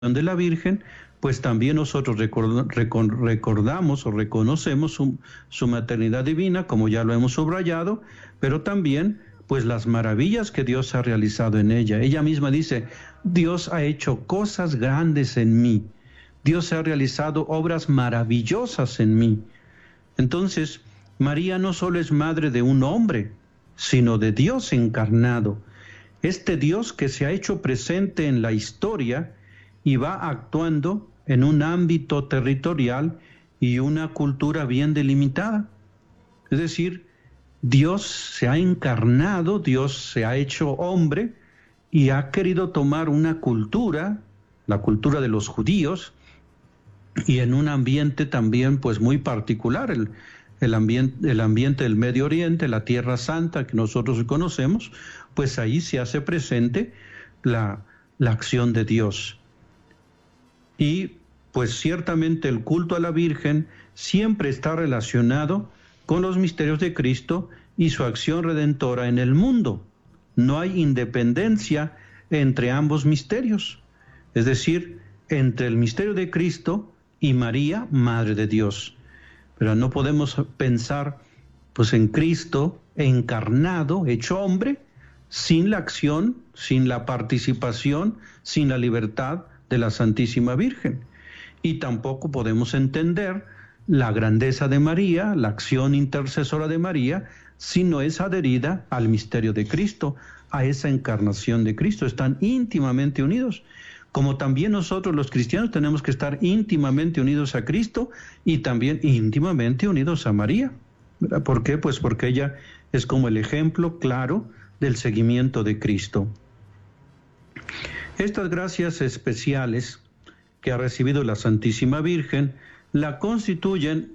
de la Virgen, pues también nosotros recordamos o reconocemos su maternidad divina, como ya lo hemos subrayado, pero también pues las maravillas que Dios ha realizado en ella. Ella misma dice, Dios ha hecho cosas grandes en mí, Dios ha realizado obras maravillosas en mí. Entonces, María no solo es madre de un hombre, sino de Dios encarnado. Este Dios que se ha hecho presente en la historia y va actuando en un ámbito territorial y una cultura bien delimitada. Es decir, Dios se ha encarnado, Dios se ha hecho hombre y ha querido tomar una cultura, la cultura de los judíos, y en un ambiente también pues muy particular, el ambiente del Medio Oriente, la Tierra Santa que nosotros conocemos, pues ahí se hace presente la acción de Dios. Y pues ciertamente el culto a la Virgen siempre está relacionado con los misterios de Cristo y su acción redentora en el mundo. No hay independencia entre ambos misterios, es decir, entre el misterio de Cristo y María, Madre de Dios. Pero no podemos pensar pues en Cristo encarnado, hecho hombre, sin la acción, sin la participación, sin la libertad de la Santísima Virgen. Y tampoco podemos entender la grandeza de María, la acción intercesora de María, si no es adherida al misterio de Cristo, a esa encarnación de Cristo. Están íntimamente unidos. Como también nosotros los cristianos tenemos que estar íntimamente unidos a Cristo y también íntimamente unidos a María. ¿Verdad? ¿Por qué? Pues porque ella es como el ejemplo claro del seguimiento de Cristo. Estas gracias especiales que ha recibido la Santísima Virgen la constituyen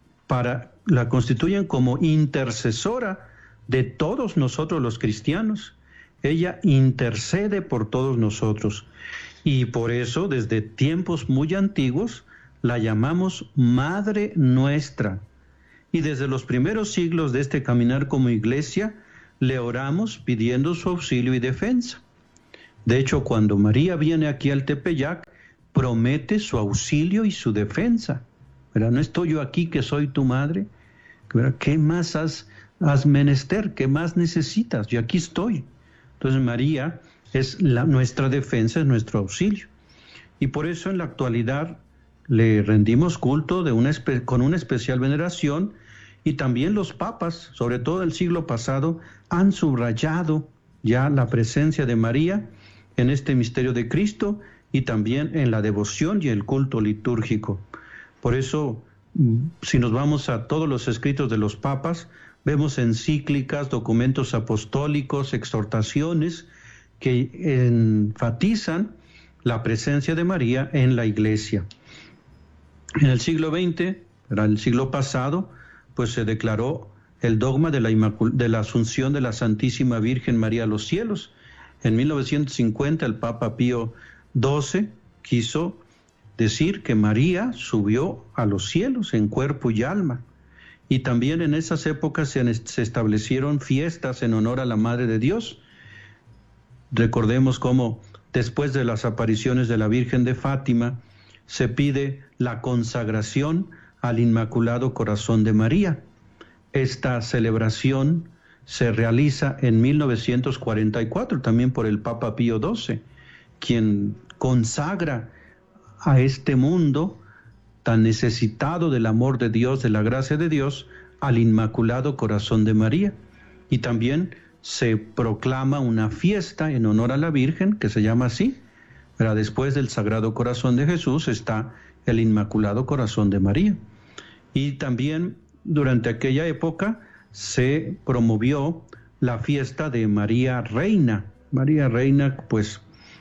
como intercesora de todos nosotros los cristianos. Ella intercede por todos nosotros y por eso desde tiempos muy antiguos la llamamos Madre Nuestra. Y desde los primeros siglos de este caminar como iglesia le oramos pidiendo su auxilio y defensa. De hecho, cuando María viene aquí al Tepeyac, promete su auxilio y su defensa. ¿Verdad? No estoy yo aquí que soy tu madre. ¿Verdad? ¿Qué más has menester? ¿Qué más necesitas? Yo aquí estoy. Entonces María es nuestra defensa, es nuestro auxilio. Y por eso en la actualidad le rendimos culto con una especial veneración, y también los papas, sobre todo del siglo pasado, han subrayado ya la presencia de María en este misterio de Cristo y también en la devoción y el culto litúrgico. Por eso, si nos vamos a todos los escritos de los papas, vemos encíclicas, documentos apostólicos, exhortaciones que enfatizan la presencia de María en la Iglesia. En el siglo XX, era el siglo pasado, pues se declaró el dogma de la Asunción de la Santísima Virgen María a los cielos. En 1950 el Papa Pío XII quiso decir que María subió a los cielos en cuerpo y alma. Y también en esas épocas se establecieron fiestas en honor a la Madre de Dios. Recordemos cómo después de las apariciones de la Virgen de Fátima se pide la consagración al Inmaculado Corazón de María. Esta celebración se realiza en 1944 también por el Papa Pío XII, quien consagra a este mundo tan necesitado del amor de Dios, de la gracia de Dios, al Inmaculado Corazón de María. Y también se proclama una fiesta en honor a la Virgen, que se llama así, pero después del Sagrado Corazón de Jesús está el Inmaculado Corazón de María. Y también durante aquella época se promovió la fiesta de María Reina. María Reina, pues,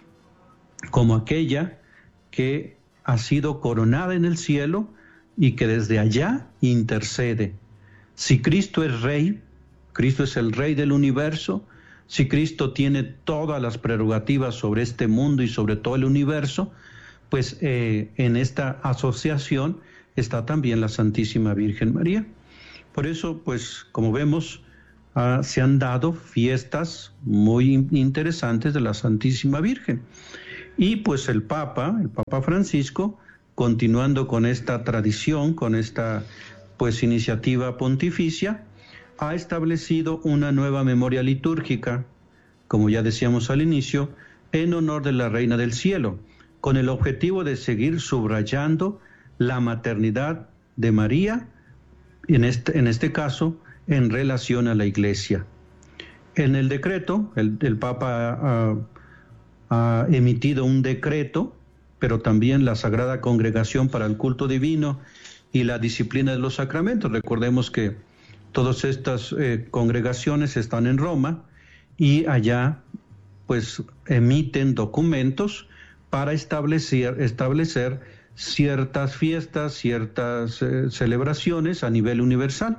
como aquella que ha sido coronada en el cielo y que desde allá intercede. Si Cristo es Rey, Cristo es el Rey del universo, si Cristo tiene todas las prerrogativas sobre este mundo y sobre todo el universo, pues en esta asociación está también la Santísima Virgen María. Por eso, pues, como vemos, se han dado fiestas muy interesantes de la Santísima Virgen. Y pues el Papa Francisco, continuando con esta tradición, con esta pues iniciativa pontificia, ha establecido una nueva memoria litúrgica, como ya decíamos al inicio, en honor de la Reina del Cielo, con el objetivo de seguir subrayando la maternidad de María, en este caso, en relación a la Iglesia. En el decreto, el Papa ha emitido un decreto, pero también la Sagrada Congregación para el Culto Divino y la Disciplina de los Sacramentos. Recordemos que todas estas congregaciones están en Roma y allá pues emiten documentos para establecer ciertas fiestas, ciertas celebraciones a nivel universal.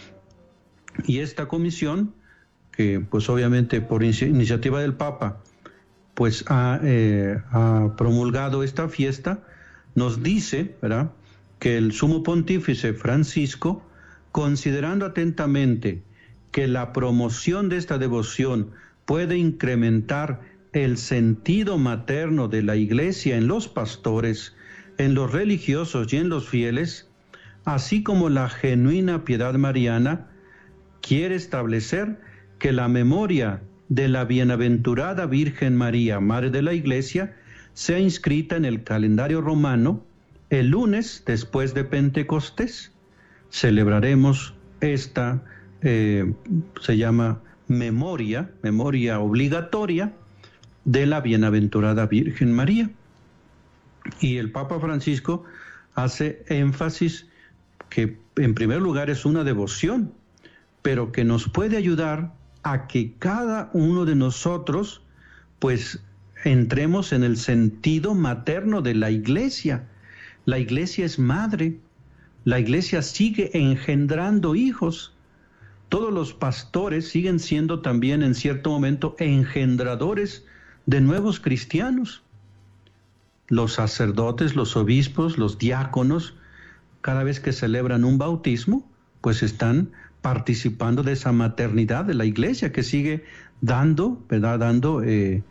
Y esta comisión, que pues obviamente por iniciativa del Papa, pues ha promulgado esta fiesta, nos dice, ¿verdad?, que el Sumo Pontífice Francisco, considerando atentamente que la promoción de esta devoción puede incrementar el sentido materno de la Iglesia en los pastores, en los religiosos y en los fieles, así como la genuina piedad mariana, quiere establecer que la memoria de la bienaventurada Virgen María, Madre de la Iglesia, sea inscrita en el calendario romano el lunes después de Pentecostés. Celebraremos esta, se llama memoria obligatoria de la bienaventurada Virgen María. Y el Papa Francisco hace énfasis que en primer lugar es una devoción, pero que nos puede ayudar a que cada uno de nosotros pues entremos en el sentido materno de la Iglesia. La Iglesia es madre, la Iglesia sigue engendrando hijos. Todos los pastores siguen siendo también en cierto momento engendradores de nuevos cristianos. Los sacerdotes, los obispos, los diáconos, cada vez que celebran un bautismo, pues están participando de esa maternidad de la Iglesia que sigue dando, ¿verdad?, dando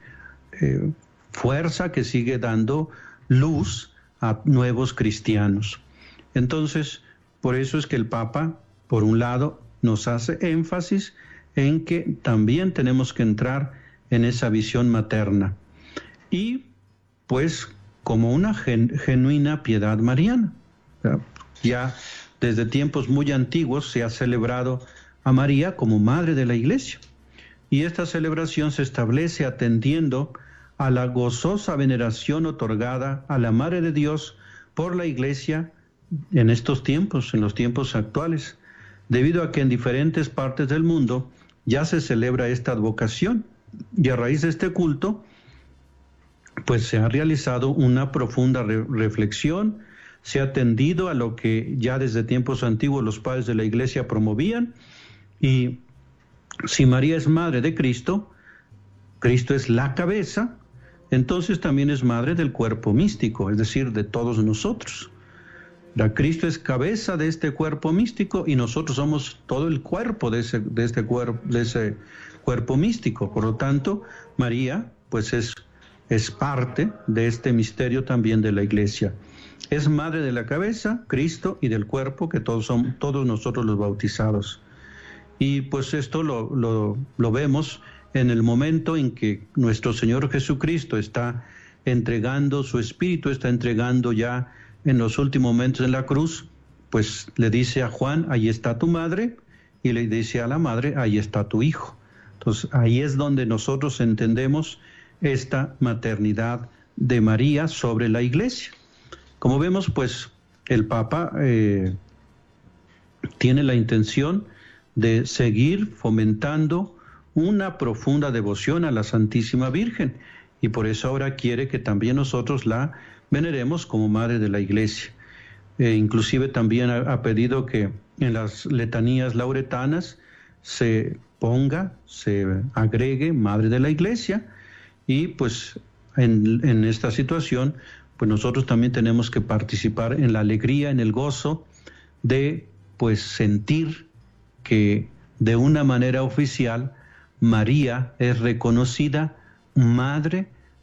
fuerza, que sigue dando luz a nuevos cristianos. Entonces, por eso es que el Papa, por un lado, nos hace énfasis en que también tenemos que entrar en esa visión materna. Y, pues, como una genuina piedad mariana. Ya desde tiempos muy antiguos se ha celebrado a María como Madre de la Iglesia. Y esta celebración se establece atendiendo a la gozosa veneración otorgada a la Madre de Dios por la Iglesia en estos tiempos, en los tiempos actuales, debido a que en diferentes partes del mundo ya se celebra esta advocación. Y a raíz de este culto, pues se ha realizado una profunda reflexión, se ha atendido a lo que ya desde tiempos antiguos los padres de la Iglesia promovían, y si María es madre de Cristo, Cristo es la cabeza, entonces también es madre del cuerpo místico, es decir, de todos nosotros. Cristo es cabeza de este cuerpo místico y nosotros somos todo el cuerpo de ese cuerpo místico. Por lo tanto, María pues es parte de este misterio también de la Iglesia. Es madre de la cabeza, Cristo, y del cuerpo, que todos nosotros los bautizados. Y pues esto lo vemos en el momento en que nuestro Señor Jesucristo está entregando su Espíritu, está entregando ya en los últimos momentos en la cruz, pues le dice a Juan, ahí está tu madre, y le dice a la madre, ahí está tu hijo. Entonces ahí es donde nosotros entendemos esta maternidad de María sobre la Iglesia. Como vemos, pues el Papa tiene la intención de seguir fomentando una profunda devoción a la Santísima Virgen, y por eso ahora quiere que también nosotros la veneremos como Madre de la Iglesia. Inclusive también ha pedido que en las letanías lauretanas se agregue Madre de la Iglesia, y pues en esta situación pues nosotros también tenemos que participar en la alegría, en el gozo de pues sentir que de una manera oficial María es reconocida Madre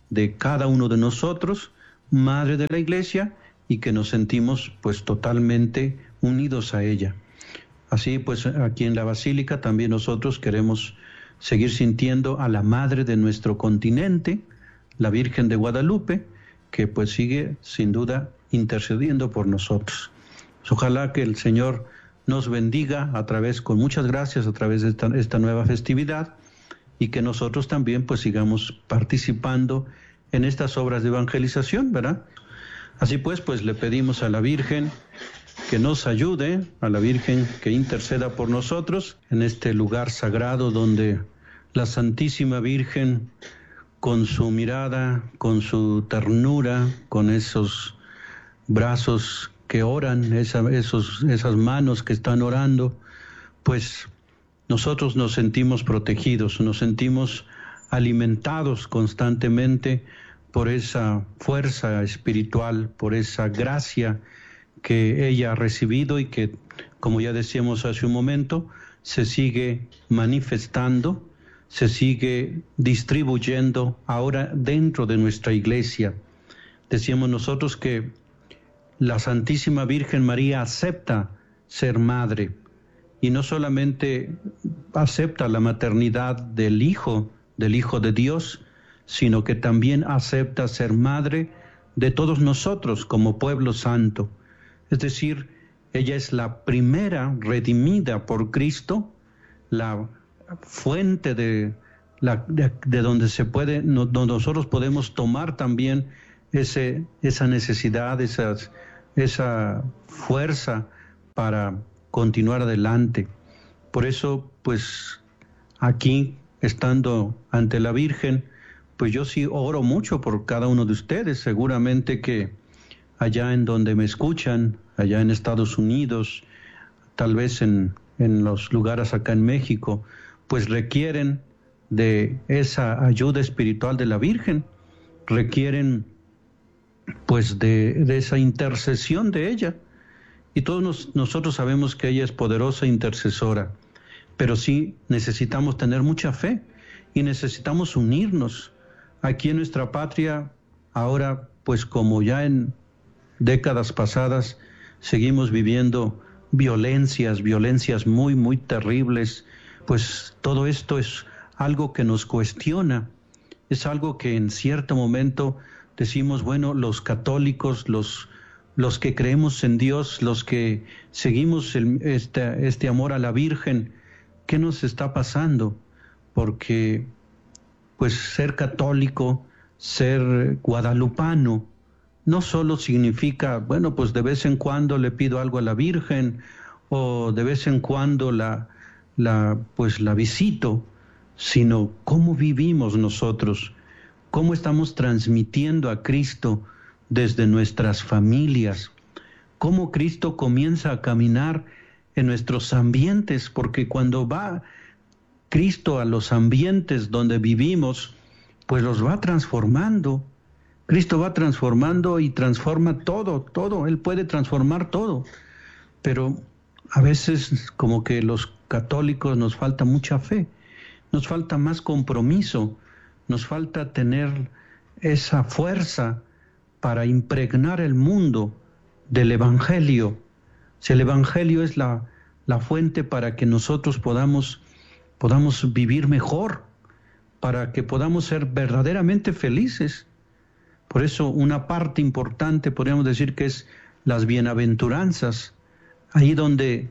de cada uno de nosotros, Madre de la Iglesia, y que nos sentimos pues totalmente unidos a ella. Así pues, aquí en la Basílica también nosotros queremos seguir sintiendo a la Madre de nuestro continente, la Virgen de Guadalupe, que pues sigue sin duda intercediendo por nosotros. Pues ojalá que el Señor nos bendiga con muchas gracias a través de esta nueva festividad, y que nosotros también pues sigamos participando en estas obras de evangelización, ¿verdad? Así pues le pedimos a la Virgen que nos ayude, a la Virgen que interceda por nosotros en este lugar sagrado donde la Santísima Virgen, con su mirada, con su ternura, con esos brazos que oran, esas manos que están orando, pues nosotros nos sentimos protegidos, nos sentimos alimentados constantemente por esa fuerza espiritual, por esa gracia que ella ha recibido y que, como ya decíamos hace un momento, se sigue manifestando, se sigue distribuyendo ahora dentro de nuestra iglesia. Decíamos nosotros que la Santísima Virgen María acepta ser madre, y no solamente acepta la maternidad del Hijo de Dios, sino que también acepta ser madre de todos nosotros como pueblo santo. Es decir, ella es la primera redimida por Cristo, la fuente de donde donde nosotros podemos tomar también esa necesidad, esa fuerza para continuar adelante. Por eso, pues, aquí, estando ante la Virgen, pues yo sí oro mucho por cada uno de ustedes. Seguramente que allá en donde me escuchan, allá en Estados Unidos, tal vez en los lugares acá en México, pues requieren de esa ayuda espiritual de la Virgen, requieren pues de esa intercesión de ella. Y todos nosotros sabemos que ella es poderosa intercesora, pero sí necesitamos tener mucha fe y necesitamos unirnos. Aquí en nuestra patria, ahora, pues como ya en décadas pasadas, seguimos viviendo violencias muy, muy terribles. Pues todo esto es algo que nos cuestiona, es algo que en cierto momento decimos, bueno, los católicos, los que creemos en Dios, los que seguimos este amor a la Virgen, ¿qué nos está pasando? Porque pues ser católico, ser guadalupano, no solo significa, bueno, pues de vez en cuando le pido algo a la Virgen, o de vez en cuando la visito, sino cómo vivimos nosotros, cómo estamos transmitiendo a Cristo desde nuestras familias, cómo Cristo comienza a caminar en nuestros ambientes, porque cuando va Cristo a los ambientes donde vivimos, pues los va transformando. Cristo va transformando y transforma todo, Él puede transformar todo, pero a veces como que los católicos nos falta mucha fe, nos falta más compromiso, nos falta tener esa fuerza para impregnar el mundo del Evangelio. Si el Evangelio es la fuente para que nosotros podamos vivir mejor, para que podamos ser verdaderamente felices. Por eso una parte importante podríamos decir que es las bienaventuranzas, ahí donde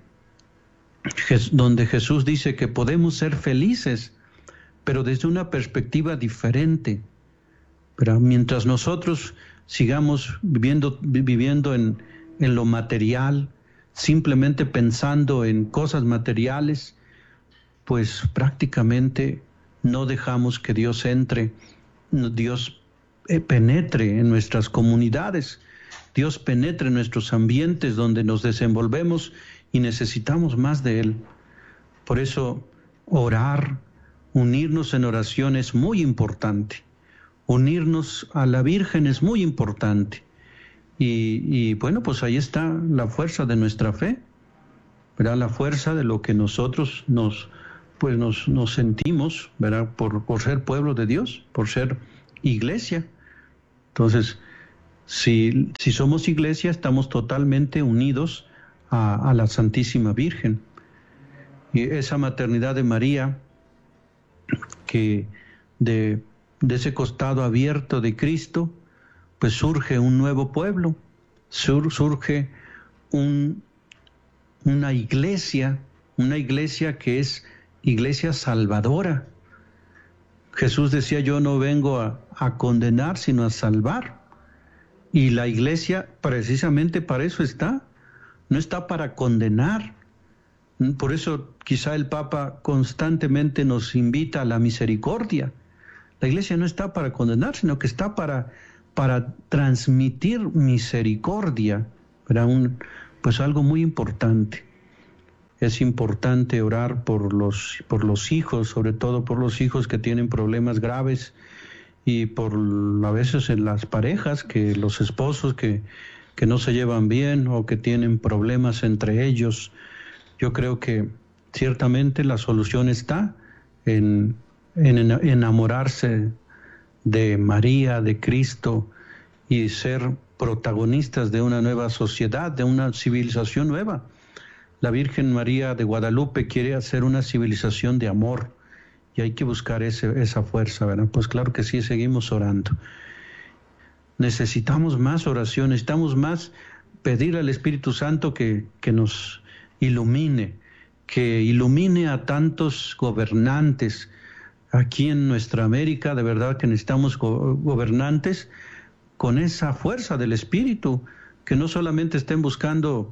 Jesús dice que podemos ser felices, pero desde una perspectiva diferente. Pero mientras nosotros sigamos viviendo en lo material, simplemente pensando en cosas materiales, pues prácticamente no dejamos que Dios entre, Dios penetre en nuestras comunidades, Dios penetre en nuestros ambientes donde nos desenvolvemos y necesitamos más de Él. Por eso orar, unirnos en oración es muy importante. Unirnos a la Virgen es muy importante. Y bueno, pues ahí está la fuerza de nuestra fe, ¿verdad? La fuerza de lo que nosotros nos sentimos, ¿verdad? Por ser pueblo de Dios, por ser iglesia. Entonces, si somos iglesia, estamos totalmente unidos a la Santísima Virgen. Y esa maternidad de María, que de ese costado abierto de Cristo, pues surge un nuevo pueblo, surge una iglesia que es iglesia salvadora. Jesús decía, yo no vengo a condenar, sino a salvar. Y la iglesia precisamente para eso está, no está para condenar. Por eso quizá el Papa constantemente nos invita a la misericordia. La iglesia no está para condenar, sino que está para transmitir misericordia. Era pues algo muy importante. Es importante orar por los hijos, sobre todo por los hijos que tienen problemas graves, y a veces en las parejas, que los esposos que no se llevan bien o que tienen problemas entre ellos. Yo creo que ciertamente la solución está en enamorarse de María, de Cristo, y ser protagonistas de una nueva sociedad, de una civilización nueva. La Virgen María de Guadalupe quiere hacer una civilización de amor, y hay que buscar esa fuerza, ¿verdad? Pues claro que sí, seguimos orando. Necesitamos más oración, necesitamos más pedir al Espíritu Santo que nos ilumine, que ilumine a tantos gobernantes. Aquí en nuestra América, de verdad que necesitamos gobernantes con esa fuerza del Espíritu, que no solamente estén buscando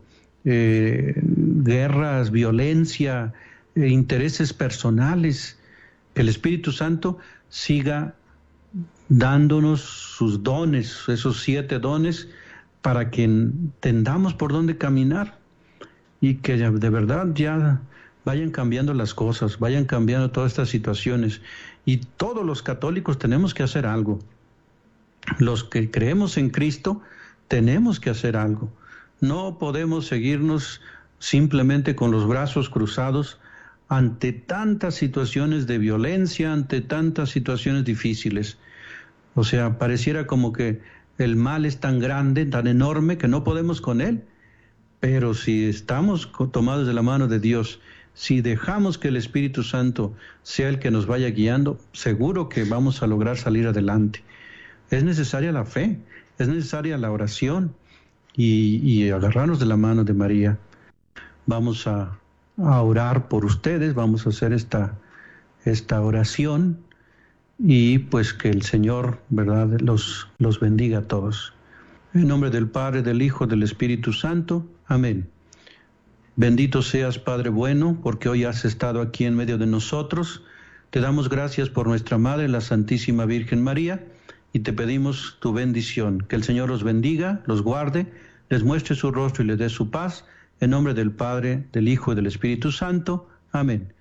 guerras, violencia, intereses personales. Que el Espíritu Santo siga dándonos sus dones, esos 7 dones, para que entendamos por dónde caminar y que de verdad ya vayan cambiando las cosas, vayan cambiando todas estas situaciones. Y todos los católicos tenemos que hacer algo. Los que creemos en Cristo tenemos que hacer algo. No podemos seguirnos simplemente con los brazos cruzados ante tantas situaciones de violencia, ante tantas situaciones difíciles. O sea, pareciera como que el mal es tan grande, tan enorme, que no podemos con él. Pero si estamos tomados de la mano de Dios, si dejamos que el Espíritu Santo sea el que nos vaya guiando, seguro que vamos a lograr salir adelante. Es necesaria la fe, es necesaria la oración y agarrarnos de la mano de María. Vamos a orar por ustedes, vamos a hacer esta oración, y pues que el Señor, ¿verdad?, los bendiga a todos. En nombre del Padre, del Hijo, del Espíritu Santo. Amén. Bendito seas, Padre bueno, porque hoy has estado aquí en medio de nosotros. Te damos gracias por nuestra Madre, la Santísima Virgen María, y te pedimos tu bendición. Que el Señor los bendiga, los guarde, les muestre su rostro y les dé su paz. En nombre del Padre, del Hijo y del Espíritu Santo. Amén.